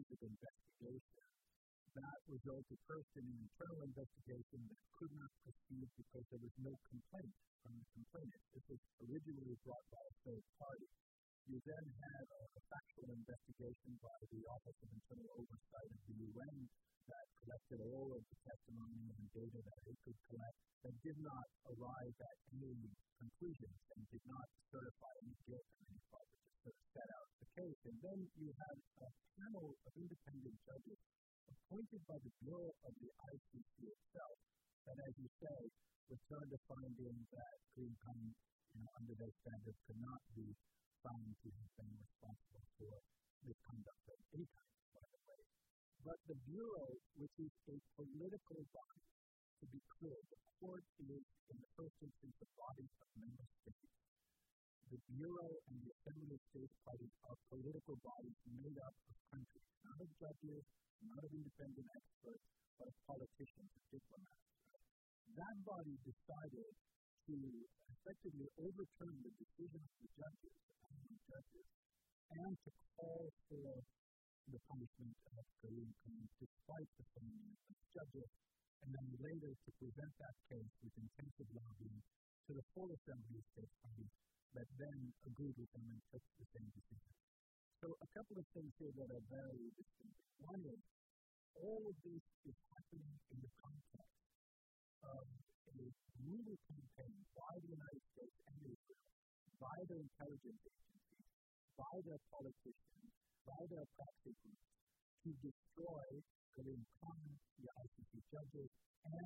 series of investigations that resulted first in an internal investigation that could not proceed because there was no complaint from the complainant. This was originally brought by a third party. You then had a factual investigation by the Office of Internal Oversight of the UN that collected all of the testimony and data that it could collect that did not arrive at any conclusions and did not certify any guilt on any part, but just sort of set out the case. And then you had a panel of independent judges appointed by the Bureau of the ICC itself that, as you say, returned a finding that Green Common, under their standards, could not be found to have been responsible for misconduct of any kind, by the way. But the Bureau, which is a political body, to be clear, the court is, in the first instance, a body of member states. The Bureau and the Assembly of States Parties are political bodies made up of countries, not of judges, not of independent experts, but of politicians and diplomats. That body decided to effectively overturn the decision of the judges, and to call for the punishment of Karim Khan despite the finding of the judges, and then later to present that case with intensive lobbying to the full Assembly of States Parties that then agreed with them and took the same decision. So a couple of things here that are very distinct. One is, all of this is happening in the context of a brutal campaign by the United States and Israel, by their intelligence agencies, by their politicians, by their proxy groups, to destroy Karim Khan, the ICC judges, and